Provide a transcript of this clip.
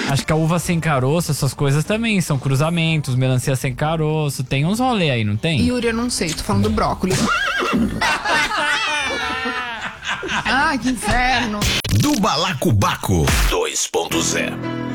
Acho que a uva sem caroço, essas coisas também são cruzamentos, melancia sem caroço. Tem uns rolê aí, não tem? Yuri, eu não sei, tô falando do brócolis. Ai, que inferno. Do Balacobaco 2.0.